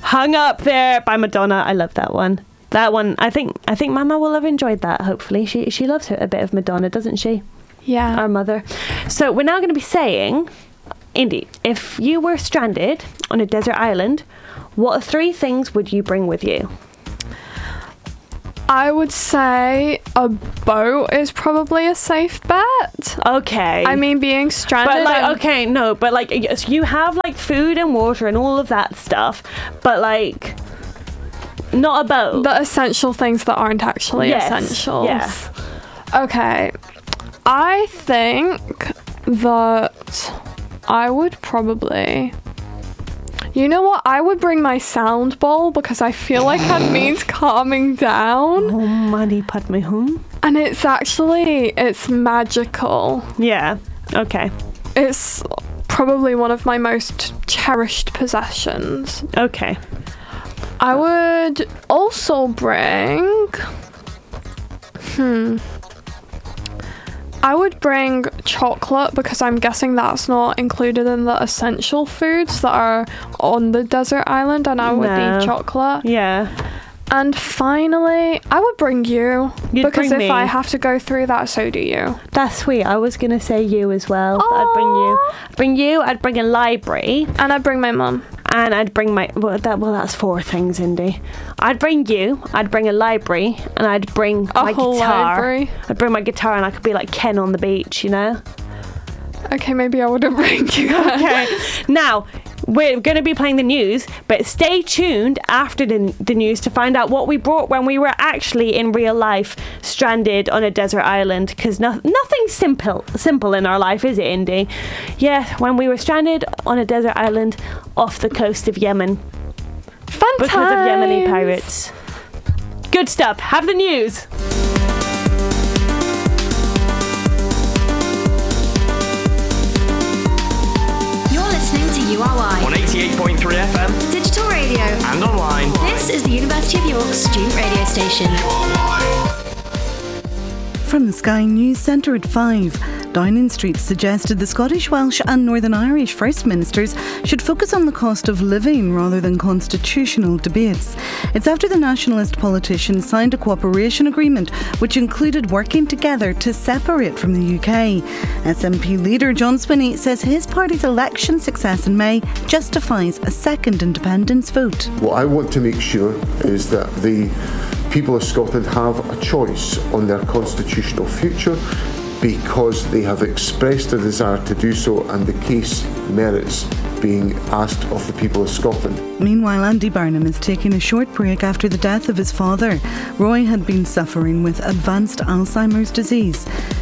Hung Up There by Madonna. I love that one. That one, I think Mama will have enjoyed that, hopefully. She loves a bit of Madonna, doesn't she? Yeah. Our mother. So we're now going to be saying, Indy, if you were stranded on a desert island, what 3 things would you bring with you? I would say a boat is probably a safe bet. Okay. I mean, being stranded... But like, you have like food and water and all of that stuff, but like... Not a boat. The essential things that aren't actually essentials. Yes. Okay. I think that I would probably... You know what? I would bring my sound bowl because I feel like that means calming down. Oh, Mani Padme Hum. And it's magical. Yeah. Okay. It's probably one of my most cherished possessions. Okay. I would also bring... I would bring chocolate because I'm guessing that's not included in the essential foods that are on the desert island, and I would need chocolate. Yeah. And finally, I would bring you. Because if I have to go through that, so do you. That's sweet. I was going to say you as well. Aww. I'd bring a library. And I'd bring my mum. And I'd bring that's 4 things, Indy. I'd bring you, I'd bring a library, and I'd bring my guitar. Library. I'd bring my guitar and I could be like Ken on the beach, you know? Okay, maybe I wouldn't bring you. Okay. Now, we're going to be playing the news, but stay tuned after the news to find out what we brought when we were actually in real life stranded on a desert island, because nothing's simple in our life, is it, Indy? Yeah, when we were stranded on a desert island off the coast of Yemen. Fun because times. of Yemeni pirates. Good stuff. Have the news. URY on 88.3 FM, digital radio, and online. This is the University of York student radio station. From the Sky News Centre at 5, Downing Street suggested the Scottish, Welsh and Northern Irish First Ministers should focus on the cost of living rather than constitutional debates. It's after the nationalist politicians signed a cooperation agreement which included working together to separate from the UK. SNP leader John Swinney says his party's election success in May justifies a second independence vote. What I want to make sure is that the people of Scotland have a choice on their constitutional future because they have expressed a desire to do so, and the case merits being asked of the people of Scotland. Meanwhile, Andy Burnham is taking a short break after the death of his father. Roy had been suffering with advanced Alzheimer's disease.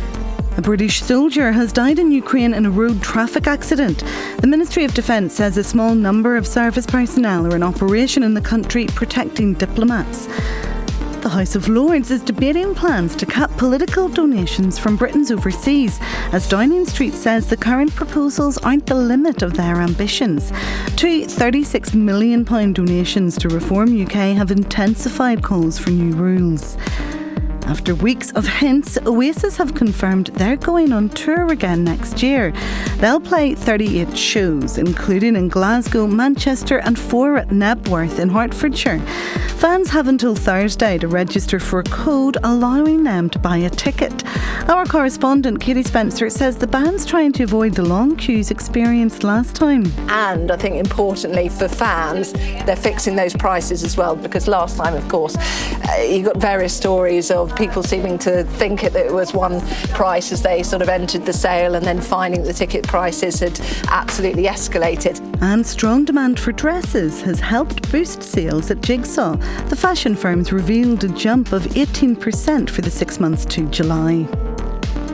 A British soldier has died in Ukraine in a road traffic accident. The Ministry of Defence says a small number of service personnel are in operation in the country protecting diplomats. The House of Lords is debating plans to cap political donations from Britons overseas, as Downing Street says the current proposals aren't the limit of their ambitions. Two £36 million donations to Reform UK have intensified calls for new rules. After weeks of hints, Oasis have confirmed they're going on tour again next year. They'll play 38 shows, including in Glasgow, Manchester and 4 at Knebworth in Hertfordshire. Fans have until Thursday to register for a code allowing them to buy a ticket. Our correspondent Katie Spencer says the band's trying to avoid the long queues experienced last time. And I think importantly for fans, they're fixing those prices as well, because last time, of course, you got various stories of people seeming to think that it was one price as they sort of entered the sale, and then finding the ticket prices had absolutely escalated. And strong demand for dresses has helped boost sales at Jigsaw. The fashion firm's revealed a jump of 18% for the 6 months to July.